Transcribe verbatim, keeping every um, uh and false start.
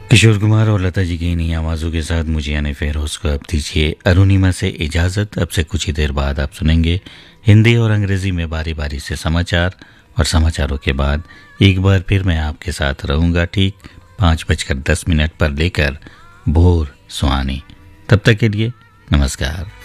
किशोर कुमार और लता जी की इन्हीं आवाज़ों के साथ मुझे यानी फेरोज को अब दीजिए अरुणिमा से इजाज़त। अब से कुछ ही देर बाद आप सुनेंगे हिंदी और अंग्रेज़ी में बारी बारी से समाचार, और समाचारों के बाद एक बार फिर मैं आपके साथ रहूँगा ठीक पाँच बजकर दस मिनट पर लेकर भोर सुहानी। तब तक के लिए नमस्कार।